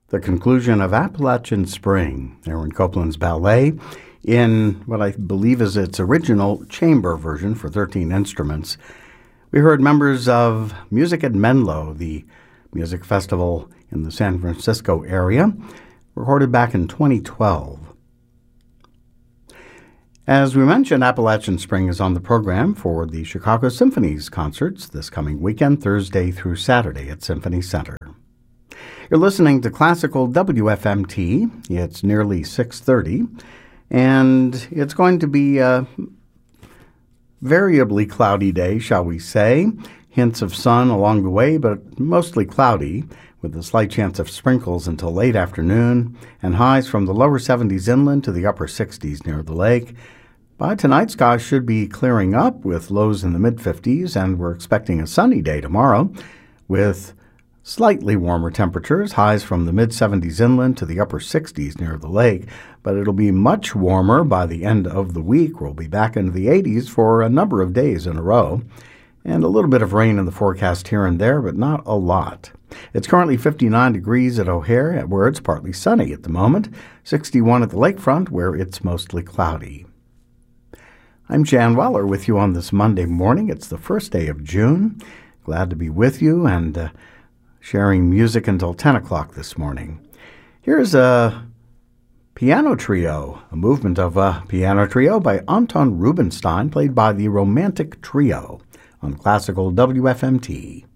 the conclusion of Appalachian Spring, Aaron Copland's ballet, in what I believe is its original chamber version for 13 instruments. We heard members of Music at Menlo, the music festival in the San Francisco area, recorded back in 2012. As we mentioned, Appalachian Spring is on the program for the Chicago Symphony's concerts this coming weekend, Thursday through Saturday at Symphony Center. You're listening to Classical WFMT. It's nearly 6:30, and it's going to be a variably cloudy day, shall we say. Hints of sun along the way, but mostly cloudy, with a slight chance of sprinkles until late afternoon, and highs from the lower 70s inland to the upper 60s near the lake. By tonight, skies should be clearing up with lows in the mid-50s, and we're expecting a sunny day tomorrow with slightly warmer temperatures, highs from the mid-70s inland to the upper 60s near the lake. But it'll be much warmer by the end of the week. We'll be back into the 80s for a number of days in a row. And a little bit of rain in the forecast here and there, but not a lot. It's currently 59 degrees at O'Hare, where it's partly sunny at the moment, 61 at the lakefront, where it's mostly cloudy. I'm Jan Weller with you on this Monday morning. It's the first day of June. Glad to be with you and sharing music until 10 o'clock this morning. Here's a piano trio, a movement of a piano trio by Anton Rubinstein, played by the Romantic Trio on Classical WFMT.